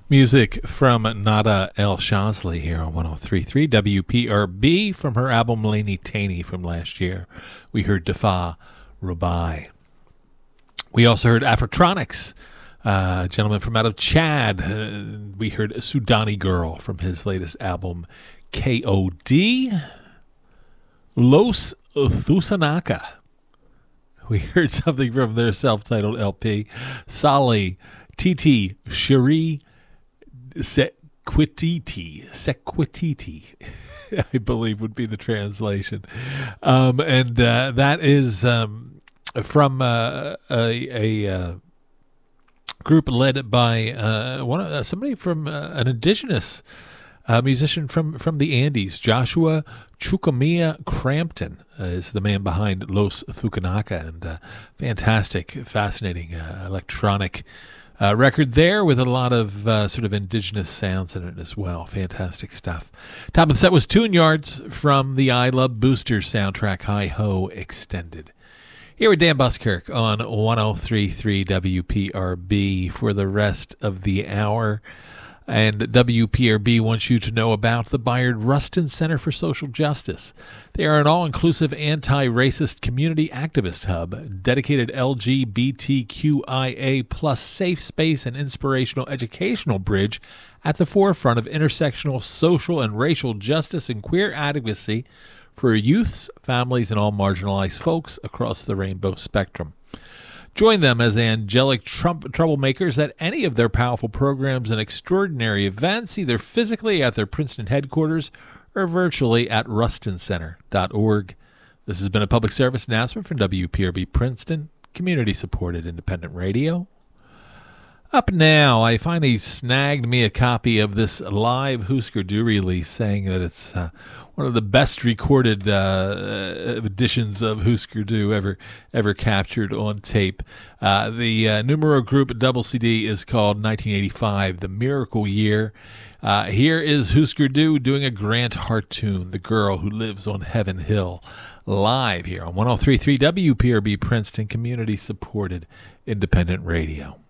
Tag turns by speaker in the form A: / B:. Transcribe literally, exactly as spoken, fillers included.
A: Music from Nada El Shazli here on one oh three point three W P R B from her album Laney Taney from last year. We heard Dafa Rubai. We also heard Afrotronics, uh, a gentleman from out of Chad. Uh, we heard Sudani Girl from his latest album K O D. Los Thusanaka. We heard something from their self-titled L P. Sali, Titi, Cherie, Sequititi, Sequititi, I believe would be the translation. Um, and uh, that is um, from uh, a, a uh, group led by uh, one uh, somebody from uh, an indigenous uh, musician from, from the Andes. Joshua Chukamia Crampton uh, is the man behind Los Thukanaka, and uh, fantastic, fascinating uh, electronic Uh, record there with a lot of uh, sort of indigenous sounds in it as well. Fantastic stuff. Top of the set was Tune Yards from the I Love Boosters soundtrack, Hi Ho Extended. Here with Dan Buskirk on one oh three point three W P R B for the rest of the hour. And W P R B wants you to know about the Bayard Rustin Center for Social Justice. They are an all-inclusive anti-racist community activist hub, dedicated L G B T Q I A plus safe space and inspirational educational bridge at the forefront of intersectional social and racial justice and queer advocacy for youths, families, and all marginalized folks across the rainbow spectrum. Join them as angelic Trump troublemakers at any of their powerful programs and extraordinary events, either physically at their Princeton headquarters or virtually at rustin center dot org. This has been a public service announcement from W P R B Princeton, community-supported independent radio. Up now, I finally snagged me a copy of this live Husker Du release, saying that it's uh, one of the best recorded uh, editions of Husker Du ever ever captured on tape. Uh, the uh, numero group double C D is called nineteen eighty-five, The Miracle Year. Uh, here is Husker Du doing a Grant Hart tune, The Girl Who Lives on Heaven Hill, live here on one oh three point three W P R B Princeton, community-supported independent radio.